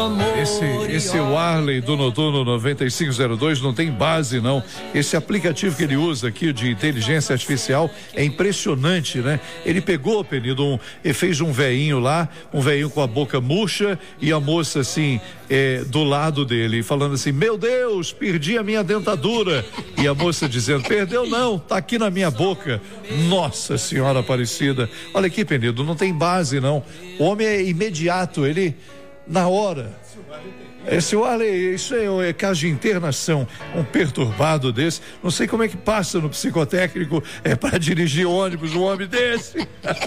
Esse Warley do Noturno 9502 não tem base, não. Esse aplicativo que ele usa aqui de inteligência artificial é impressionante, né? Ele pegou, Penido, e fez um veinho lá, um veinho com a boca murcha e a moça assim, do lado dele, falando assim: meu Deus, perdi a minha dentadura. E a moça dizendo: perdeu não, tá aqui na minha boca. Nossa Senhora Aparecida. Olha aqui, Penido, não tem base, não. O homem é imediato, ele na hora. Esse Warley, isso é caso de internação, um perturbado desse, não sei como é que passa no psicotécnico para dirigir ônibus, um homem desse.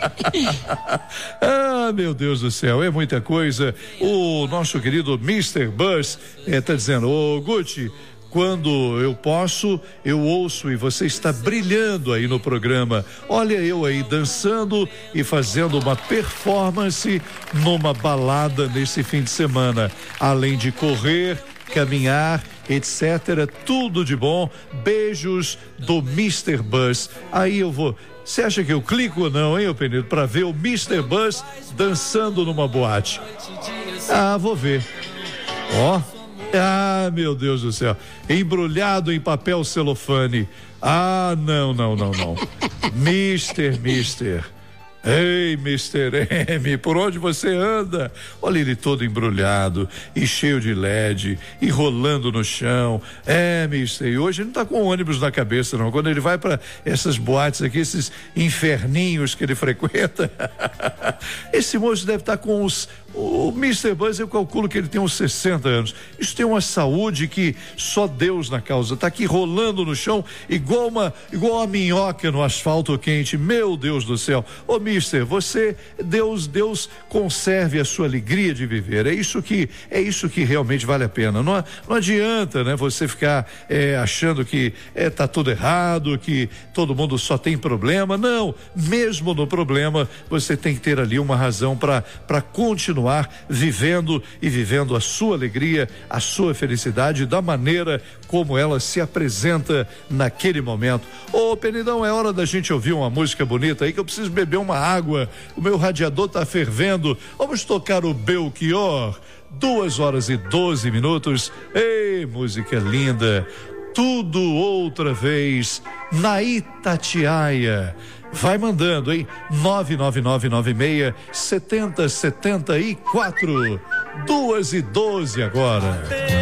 Ah, meu Deus do céu, é muita coisa. O nosso querido Mr. Buzz tá dizendo: ô Gucci, quando eu posso, eu ouço e você está brilhando aí no programa. Olha eu aí dançando e fazendo uma performance numa balada nesse fim de semana. Além de correr, caminhar, etc. Tudo de bom. Beijos do Mr. Buzz. Aí eu vou... Você acha que eu clico ou não, hein, Penido, para ver o Mr. Buzz dançando numa boate? Ah, vou ver. Ó. Ah, meu Deus do céu. Embrulhado em papel celofane. Ah, não. Mister. Ei, Mr. M, por onde você anda? Olha ele todo embrulhado e cheio de LED e rolando no chão. Mister, e hoje ele não tá com ônibus na cabeça, não. Quando ele vai para essas boates aqui, esses inferninhos que ele frequenta, esse moço deve estar com o Mr. Buzz, eu calculo que ele tem uns 60 anos. Isso tem uma saúde que só Deus na causa. Tá aqui rolando no chão igual uma minhoca no asfalto quente. Meu Deus do céu. Ô Mister, você, Deus conserve a sua alegria de viver. É isso que realmente vale a pena. Não adianta, né, você ficar achando que tá tudo errado, que todo mundo só tem problema. Não, mesmo no problema, você tem que ter ali uma razão para continuar vivendo a sua alegria, a sua felicidade da maneira como ela se apresenta naquele momento. Ô Penidão, é hora da gente ouvir uma música bonita aí, que eu preciso beber uma água, o meu radiador tá fervendo. Vamos tocar o Belchior, 2h12. Ei, música linda. Tudo outra vez na Itatiaia. Vai mandando, hein? 99996-7074. 2h12 agora.